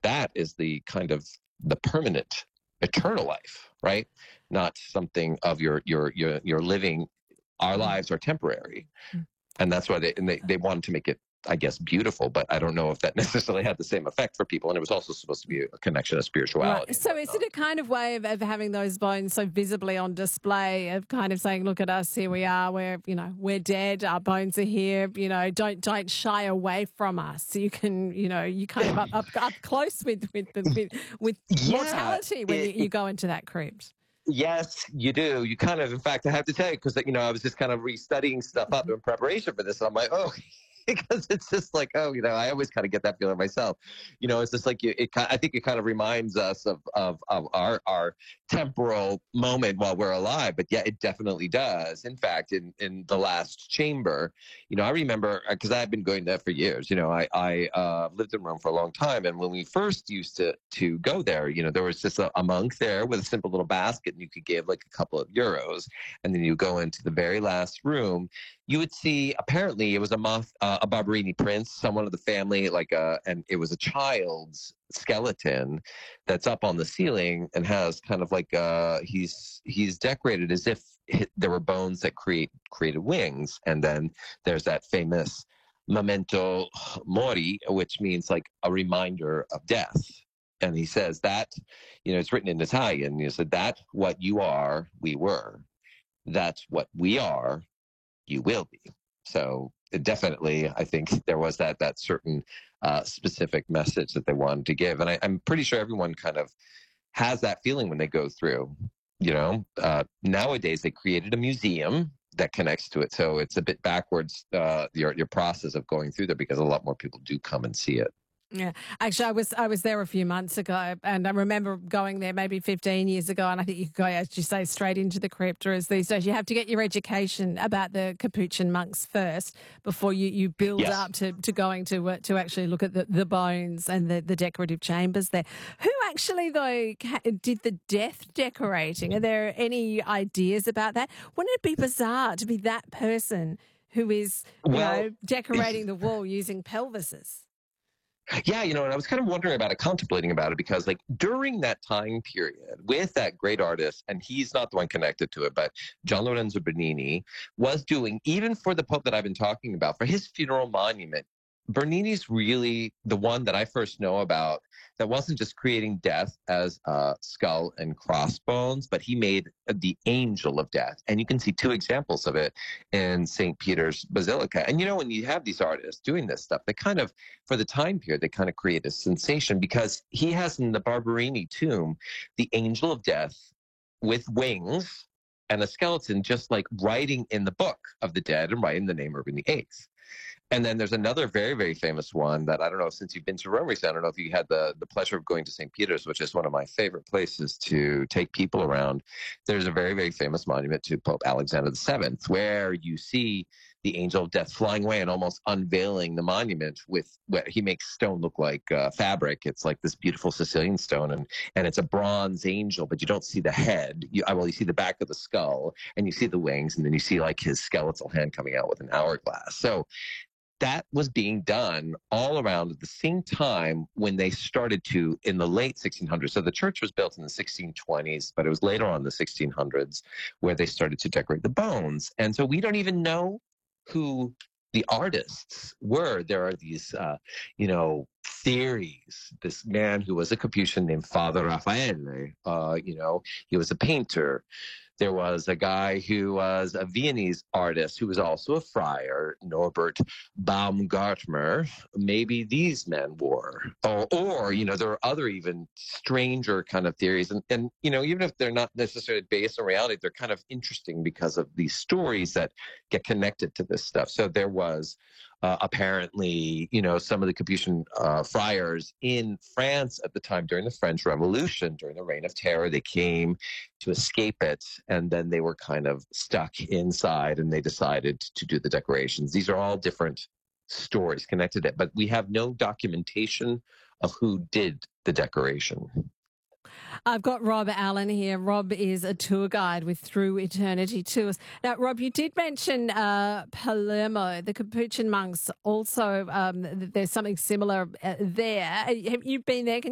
that is the kind of the permanent, eternal life, right? Not something of your living. Our Mm, lives are temporary, mm. and that's why they wanted to make it, I guess, beautiful. But I don't know if that necessarily had the same effect for people. And it was also supposed to be a connection of spirituality Right. and So is it whatnot. a kind of way of having those bones so visibly on display, of kind of saying, look at us, here we are, we're dead, our bones are here, don't shy away from us. So you can, you kind of up close with Yeah, mortality when you go into that crypt. yes, you do. You kind of, in fact, I have to tell you, because I was just kind of restudying stuff up in preparation for this. And I'm like, oh, because it's just like, oh, I always kind of get that feeling myself. It's just like I think it kind of reminds us of our temporal moment while we're alive. But yeah, it definitely does. In fact, in the last chamber, I remember, because I've been going there for years. I lived in Rome for a long time, and when we first used to go there, there was just a monk there with a simple little basket, and you could give like a couple of euros, and then you go into the very last room. You would see, apparently it was a Barberini prince, someone of the family, and it was a child's skeleton that's up on the ceiling and has kind of like he's decorated as if there were bones that created wings. And then there's that famous memento mori, which means like a reminder of death. And he says that, it's written in Italian. He said, that what you are, we were. That's what we are, you will be. So definitely, I think there was that certain specific message that they wanted to give, and I'm pretty sure everyone kind of has that feeling when they go through. Nowadays they created a museum that connects to it, so it's a bit backwards, your process of going through there, because a lot more people do come and see it. Yeah, actually, I was there a few months ago, and I remember going there maybe 15 years ago. And I think you could go, as you say, straight into the crypt. Or as these days, you have to get your education about the Capuchin monks first before you build Yes. up to going to actually look at the bones and the decorative chambers there. Who actually though did the death decorating? Are there any ideas about that? Wouldn't it be bizarre to be that person who is Well, decorating the wall using pelvises? yeah, and I was kind of wondering about it, contemplating about it, because like during that time period with that great artist, and he's not the one connected to it, but Gian Lorenzo Bernini was doing, even for the Pope that I've been talking about, for his funeral monument. Bernini's really the one that I first know about that wasn't just creating death as skull and crossbones, but he made the angel of death. And you can see two examples of it in St. Peter's Basilica. And when you have these artists doing this stuff, they kind of, for the time period, they kind of create a sensation, because he has in the Barberini tomb the angel of death with wings and a skeleton, just like writing in the book of the dead and writing the name Urban VIII. And then there's another very, very famous one that I don't know, since you've been to Rome recently, I don't know if you had the pleasure of going to St. Peter's, which is one of my favorite places to take people around. There's a very, very famous monument to Pope Alexander VII, where you see the angel of death flying away and almost unveiling the monument with what he makes stone look like fabric. It's like this beautiful Sicilian stone, and it's a bronze angel, but you don't see the head. You see the back of the skull, and you see the wings, and then you see like his skeletal hand coming out with an hourglass. So that was being done all around at the same time when they started to, in the late 1600s. So the church was built in the 1620s, but it was later on, the 1600s, where they started to decorate the bones. And so we don't even know who the artists were. There are these, theories. This man who was a Capuchin named Father Raffaele, he was a painter. There was a guy who was a Viennese artist who was also a friar, Norbert Baumgartner. Maybe these men were. Or there are other even stranger kind of theories. And even if they're not necessarily based on reality, they're kind of interesting because of these stories that get connected to this stuff. So there was apparently, some of the Capuchin friars in France at the time during the French Revolution, during the Reign of Terror, they came to escape it, and then they were kind of stuck inside, and they decided to do the decorations. These are all different stories connected to it, but we have no documentation of who did the decoration. I've got Rob Allen here. Rob is a tour guide with Through Eternity Tours. Now, Rob, you did mention Palermo, the Capuchin monks. Also, there's something similar there. Have you been there? Can